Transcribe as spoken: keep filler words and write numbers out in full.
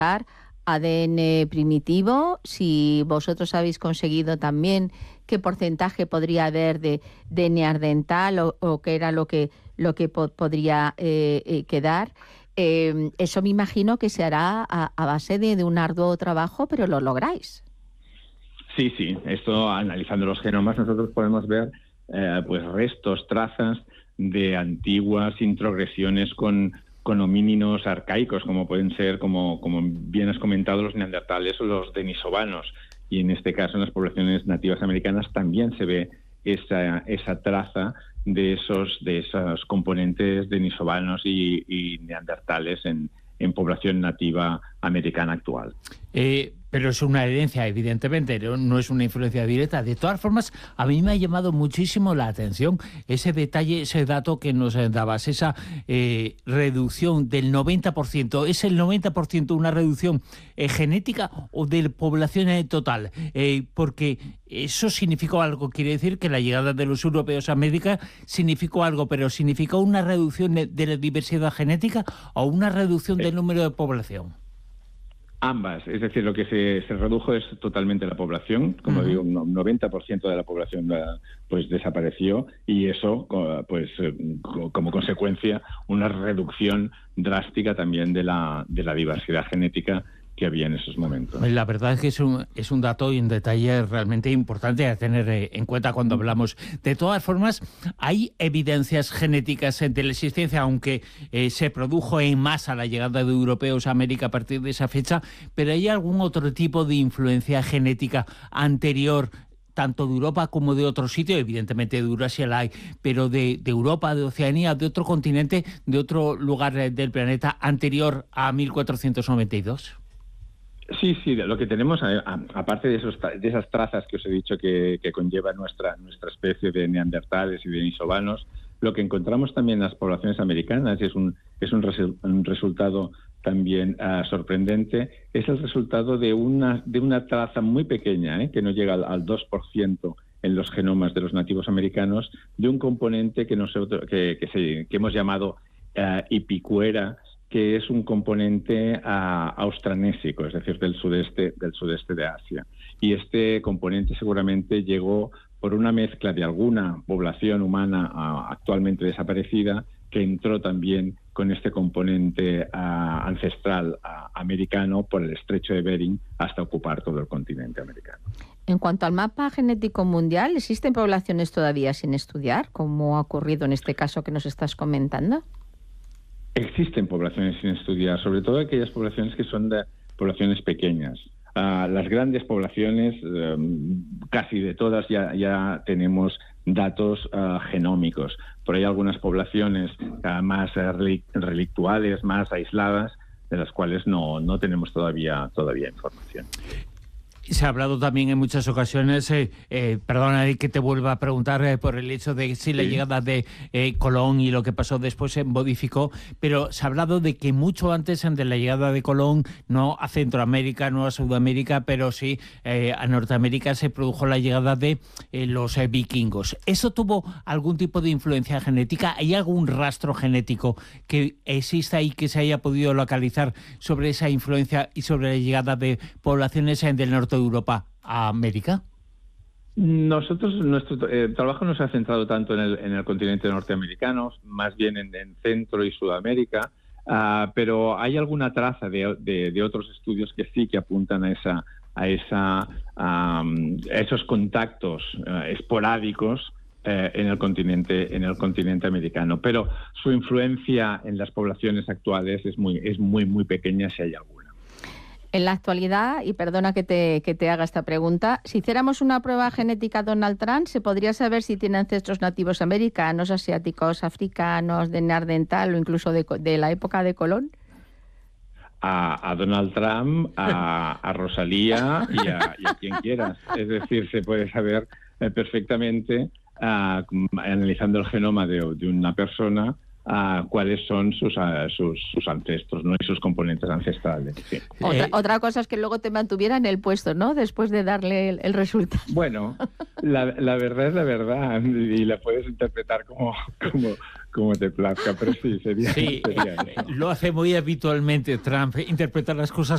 A D N primitivo, si vosotros habéis conseguido también qué porcentaje podría haber de, de neandertal o, o qué era lo que, lo que po podría eh, eh, quedar. Eh, eso me imagino que se hará a, a base de, de un arduo trabajo, pero lo lográis. Sí, sí. Esto, analizando los genomas, nosotros podemos ver eh, pues restos, trazas de antiguas introgresiones con, con homínidos arcaicos, como pueden ser, como, como bien has comentado, los neandertales o los denisovanos. Y en este caso, en las poblaciones nativas americanas, también se ve esa, esa traza de esos, de esos componentes denisovanos y, y neandertales en, en población nativa americana actual. Eh, pero es una herencia, evidentemente, no, no es una influencia directa. De todas formas, a mí me ha llamado muchísimo la atención ese detalle, ese dato que nos dabas, esa eh, reducción del noventa por ciento. ¿Es el noventa por ciento una reducción eh, genética o de población eh, total? Eh, porque eso significó algo, quiere decir que la llegada de los europeos a América significó algo, pero ¿significó una reducción de, de la diversidad genética o una reducción del número de población? Ambas, es decir, lo que se, se redujo es totalmente la población, como uh-huh. digo, un noventa por ciento de la población pues desapareció y eso, pues como consecuencia, una reducción drástica también de la, de la diversidad genética que había en esos momentos. La verdad es que es un, es un dato y un detalle realmente importante a tener en cuenta cuando hablamos. De todas formas, hay evidencias genéticas de la existencia, aunque eh, se produjo en masa la llegada de europeos a América a partir de esa fecha, pero ¿hay algún otro tipo de influencia genética anterior, tanto de Europa como de otro sitio? Evidentemente de Eurasia la hay, pero de, de Europa, de Oceanía, de otro continente, de otro lugar del planeta anterior a mil cuatrocientos noventa y dos? Sí, sí, lo que tenemos, aparte de, esos, de esas trazas que os he dicho que, que conlleva nuestra, nuestra especie de neandertales y denisovanos, lo que encontramos también en las poblaciones americanas, y es un, es un, resu, un resultado también uh, sorprendente, es el resultado de una, de una traza muy pequeña, ¿eh? que no llega al, al dos por ciento en los genomas de los nativos americanos, de un componente que, nosotros, que, que, se, que hemos llamado uh, ipicuera, que es un componente uh, austranésico, es decir, del sudeste, del sudeste de Asia. Y este componente seguramente llegó por una mezcla de alguna población humana uh, actualmente desaparecida, que entró también con este componente uh, ancestral uh, americano por el estrecho de Bering hasta ocupar todo el continente americano. En cuanto al mapa genético mundial, ¿existen poblaciones todavía sin estudiar, como ha ocurrido en este caso que nos estás comentando? Existen poblaciones sin estudiar, sobre todo aquellas poblaciones que son de poblaciones pequeñas. Uh, las grandes poblaciones, um, casi de todas ya, ya tenemos datos uh, genómicos. Por ahí algunas poblaciones uh, más uh, relictuales, más aisladas, de las cuales no, no tenemos todavía, todavía información. Se ha hablado también en muchas ocasiones, eh, eh, perdona que te vuelva a preguntar eh, por el hecho de si la sí. llegada de eh, Colón y lo que pasó después se modificó, pero se ha hablado de que mucho antes de la llegada de Colón, no a Centroamérica, no a Sudamérica, pero sí eh, a Norteamérica se produjo la llegada de eh, los eh, vikingos. ¿Eso tuvo algún tipo de influencia genética? ¿Hay algún rastro genético que exista y que se haya podido localizar sobre esa influencia y sobre la llegada de poblaciones eh, del norte de Europa a América? Nosotros, nuestro eh, trabajo no se ha centrado tanto en el, en el continente norteamericano, más bien en, en Centro y Sudamérica, uh, pero hay alguna traza de, de, de otros estudios que sí que apuntan a esa a esa um, a esos contactos uh, esporádicos eh, en el continente en el continente americano, pero su influencia en las poblaciones actuales es muy es muy muy pequeña, si hay alguna. En la actualidad, y perdona que te, que te haga esta pregunta, si hiciéramos una prueba genética a Donald Trump, ¿se podría saber si tiene ancestros nativos americanos, asiáticos, africanos, de neandertal o incluso de, de la época de Colón? A, a Donald Trump, a, a Rosalía y a, y a quien quieras. Es decir, se puede saber eh, perfectamente, uh, analizando el genoma de, de una persona, a cuáles son sus, a, sus, sus ancestros, ¿no? Y sus componentes ancestrales. Sí. Otra, eh, otra cosa es que luego te mantuviera en el puesto, ¿no? Después de darle el, el resultado. Bueno, la, la verdad es la verdad y la puedes interpretar como, como, como te plazca, pero sí, sería, sí, sería eh, lo hace muy habitualmente Trump, interpretar las cosas